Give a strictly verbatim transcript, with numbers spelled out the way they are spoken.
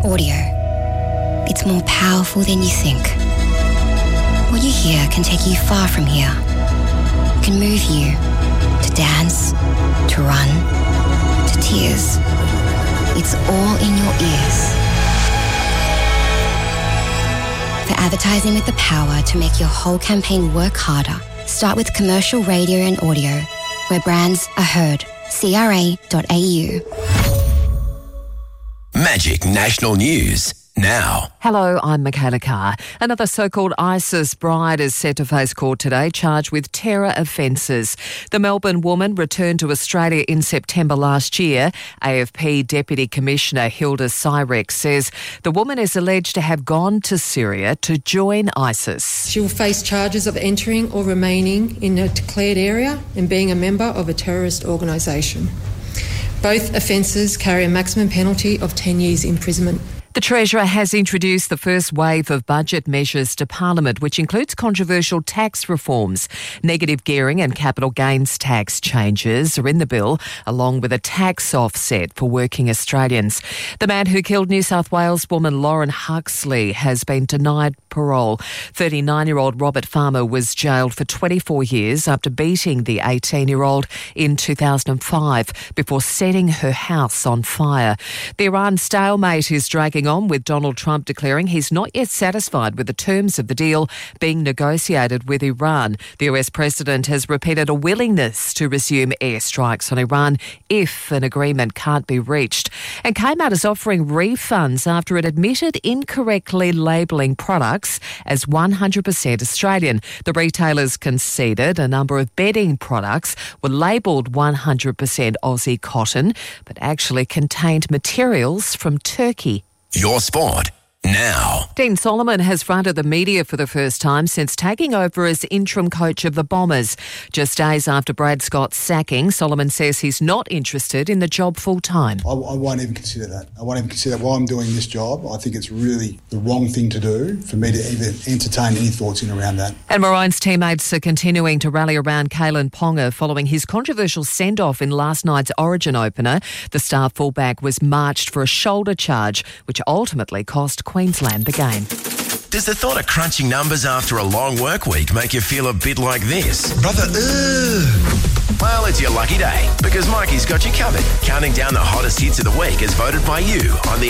audio. It's more powerful than you think. What you hear can take you far from here. It can move you to dance, to run, to tears. It's all in your ears. For advertising with the power to make your whole campaign work harder, start with commercial radio and audio, where brands are heard. C R A dot A U. Magic National News now. Hello, I'm Michaela Carr. Another so-called ISIS bride is set to face court today, charged with terror offences. The Melbourne woman returned to Australia in September last year. A F P Deputy Commissioner Hilda Cyrek says the woman is alleged to have gone to Syria to join ISIS. She will face charges of entering or remaining in a declared area and being a member of a terrorist organisation. Both offences carry a maximum penalty of ten years imprisonment. The Treasurer has introduced the first wave of budget measures to Parliament, which includes controversial tax reforms. Negative gearing and capital gains tax changes are in the bill, along with a tax offset for working Australians. The man who killed New South Wales woman Lauren Huxley has been denied parole. thirty-nine-year-old Robert Farmer was jailed for twenty-four years after beating the eighteen-year-old in two thousand five before setting her house on fire. The Iran stalemate is dragging on, with Donald Trump declaring he's not yet satisfied with the terms of the deal being negotiated with Iran. The U S president has repeated a willingness to resume airstrikes on Iran if an agreement can't be reached. And Kmart is offering refunds after it admitted incorrectly labelling products as one hundred percent Australian. The retailers conceded a number of bedding products were labelled one hundred percent Aussie cotton, but actually contained materials from Turkey. Your sport now. Dean Solomon has fronted the media for the first time since taking over as interim coach of the Bombers. Just days after Brad Scott's sacking, Solomon says he's not interested in the job full-time. I, I won't even consider that. I won't even consider that while I'm doing this job. I think it's really the wrong thing to do for me to even entertain any thoughts in around that. And Maroon's teammates are continuing to rally around Kalen Ponga following his controversial send-off in last night's Origin opener. The star fullback was marched for a shoulder charge, which ultimately cost Queensland the game. Does the thought of crunching numbers after a long work week make you feel a bit like this? Brother, ugh. Well, it's your lucky day because Mikey's got you covered. Counting down the hottest hits of the week as voted by you on the